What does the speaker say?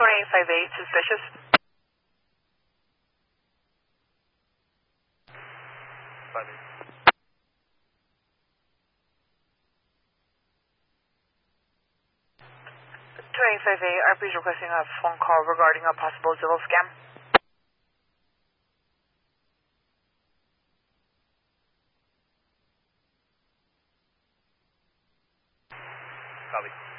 2858, suspicious. Funny. 2858, RP is requesting a phone call regarding a possible Zillow scam. Copy.